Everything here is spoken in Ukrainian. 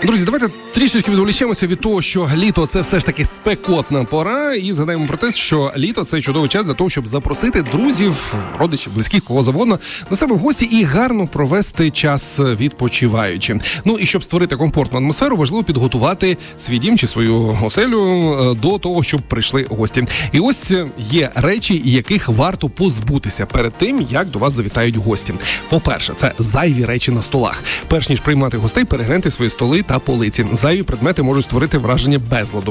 Друзі, давайте трішечки відволічемося від того, що літо – це все ж таки спекотна пора, і згадаємо про те, що літо – це чудовий час для того, щоб запросити друзів, родичів, близьких, кого завгодно, до себе в гості і гарно провести час відпочиваючи. Ну і щоб створити комфортну атмосферу, важливо підготувати свій дім чи свою оселю до того, щоб прийшли гості. І ось є речі, яких варто позбутися перед тим, як до вас завітають гості. По-перше, це зайві речі на столах. Перш ніж приймати гостей, перегляньте свої столи та полиці. Зайві предмети можуть створити враження безладу.